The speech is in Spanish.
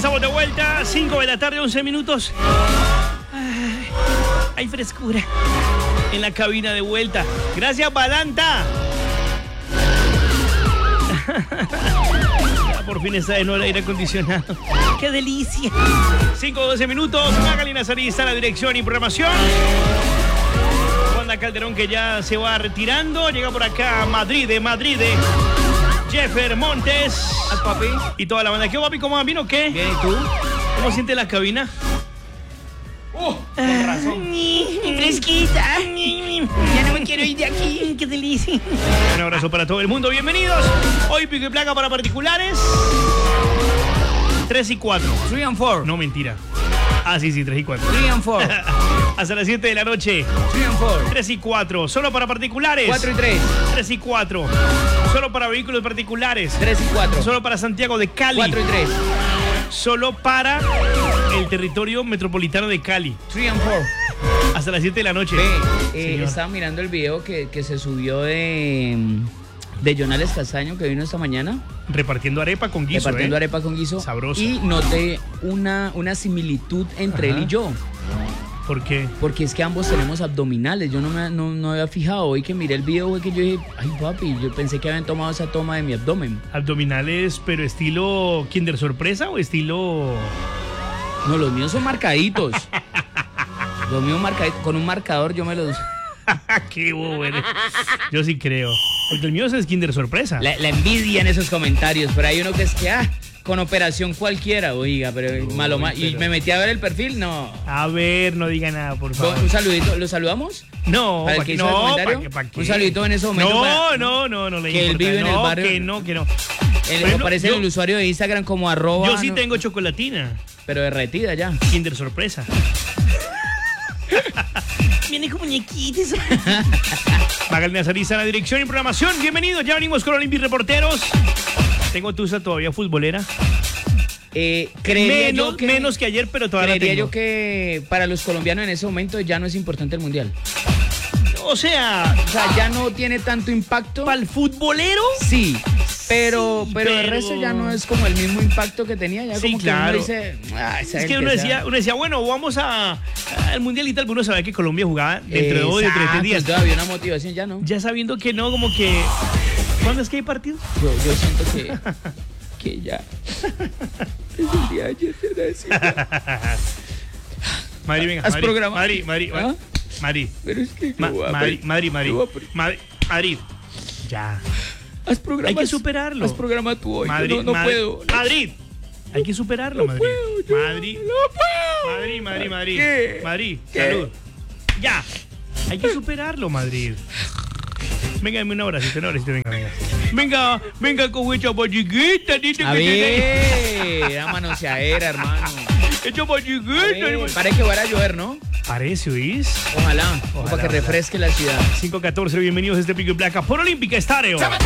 estamos de vuelta. 5 de la tarde, 11 minutos. Hay frescura en la cabina de vuelta. Gracias, Balanta. Ya por fin está de nuevo el aire acondicionado. ¡Qué delicia! 5-12 minutos. Magali Nazarí está en la dirección y programación. Wanda Calderón, que ya se va retirando. Llega por acá Madrid. Jeffer Montes. Papi. Y toda la banda. ¿Qué, papi? ¿Cómo van? ¿O qué? Bien, ¿y tú? ¿Cómo siente la cabina? Con razón. Fresquita. Ya no me quiero ir de aquí. Qué delicia. Un abrazo para todo el mundo. Bienvenidos. Hoy pico y placa para particulares. 3 y 4. 3 and 4. No, mentira. Ah, sí, 3 y 4. 3 and 4. Hasta las 7 de la noche. 3 and 4. 3 y 4. Solo para particulares. 4 y 3. 3 y 4. Solo para vehículos particulares. 3 y 4. Solo para Santiago de Cali. 4 y 3. Solo para el territorio metropolitano de Cali. 3 and 4. Hasta las 7 de la noche. Estaba mirando el video que se subió de Jonales Castaño, que vino esta mañana. Repartiendo arepa con guiso. Repartiendo arepa con guiso. Sabroso. Y noté una similitud entre él y yo. ¿Por qué? Porque es que ambos tenemos abdominales. Yo no había fijado. Hoy que miré el video fue que yo dije, ay papi, yo pensé que habían tomado esa toma de mi abdomen. Abdominales, pero estilo Kinder Sorpresa o estilo... No, los míos son marcaditos. Los míos marcaditos. Con un marcador yo me los... Qué bobo eres. Yo sí creo. Porque el mío es Kinder Sorpresa. La envidia en esos comentarios. Pero hay uno que es que, con operación cualquiera, oiga, pero malo más. Y me metí a ver el perfil, no. A ver, no diga nada, por favor. Un saludito, ¿lo saludamos? No, ¿Para el que hizo el comentario? ¿pa' qué? Un saludito en ese momento. No, le que él vive en el barrio. Que no. Aparece el usuario de Instagram como @. Yo sí tengo chocolatina. Pero derretida ya. Kinder Sorpresa. Viene con muñequitos. Magali Nazarí en la dirección y programación. Bienvenidos, ya venimos con Olympic Reporteros. Tengo tusa todavía futbolera. Menos que ayer, pero todavía creería tengo. Yo que para los colombianos en ese momento ya no es importante el mundial. O sea, ya no tiene tanto impacto. ¿Para el futbolero? Sí. Pero el resto ya no es como el mismo impacto que tenía. Ya sí, como claro. Que uno dice, es que uno decía, bueno, vamos al mundial y tal, pero uno sabía que Colombia jugaba dentro de 2 o de 3 días. Todavía una motivación ya no. Ya sabiendo que no, como que... ¿Cuándo es que hay partido? Yo siento que ya... Es el día de ayer, Madrid, venga. ¿Has programado? Madrid. Pero es que... Madrid. Ya. Haz programa. Hay que superarlo. Haz programa tú hoy. Madrid, no puedo. Madrid. Hay que superarlo, Madrid. Madrid. Madrid. ¿Qué? Madrid. ¿Qué? Salud. Ya. Hay que superarlo, Madrid. Venga, dame una horacita, venga. Venga, con chapa chiquita. A ver, era manoseadera, hermano. Chapa chiquita. Parece que va a llover, ¿no? Parece, ¿oís? Ojalá, para que refresque la ciudad. 5:14, bienvenidos a este Pico y Placa por Olímpica Estéreo.